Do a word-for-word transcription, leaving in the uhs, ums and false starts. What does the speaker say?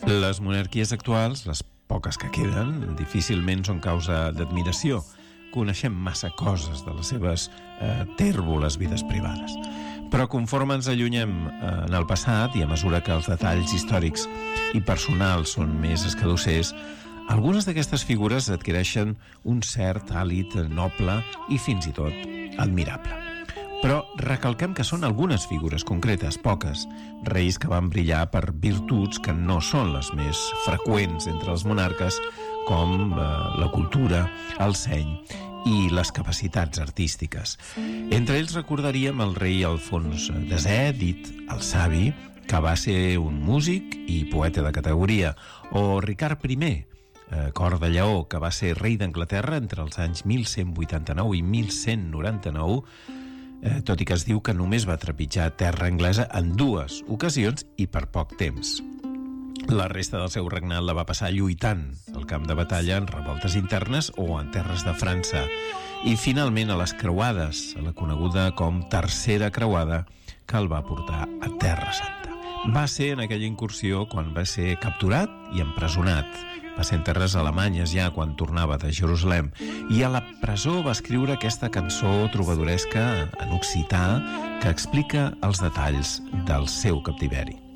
Les monarquies actuals, les poques que queden, difícilment són causa d'admiració. Coneixem massa coses de les seves eh, tèrboles vides privades. Però conforme ens allunyem eh, en el passat i a mesura que els detalls històrics i personals són més escadossers, algunes d'aquestes figures adquireixen un cert hàlit noble i fins i tot admirable. Però recalquem que són algunes figures concretes, poques, reis que van brillar per virtuts que no són les més freqüents entre els monarques, com eh, la cultura, el seny i les capacitats artístiques. Entre ells recordaríem el rei Alfons desè, dit el Savi, que va ser un músic i poeta de categoria, o Ricard primer, eh, cor de lleó, que va ser rei d'Anglaterra entre els anys mil cent vuitanta-nou i mil cent noranta-nou, eh, tot i que es diu que només va trepitjar terra anglesa en dues ocasions i per poc temps. La resta del seu regnat la va passar lluitant al camp de batalla en revoltes internes o en terres de França i finalment a les creuades, a la coneguda com Tercera Creuada, que el va portar a Terra Santa. Va ser en aquella incursió quan va ser capturat i empresonat. Va ser en terres alemanyes ja quan tornava de Jerusalem i a la presó va escriure aquesta cançó trobadoresca en occità que explica els detalls del seu captiveri.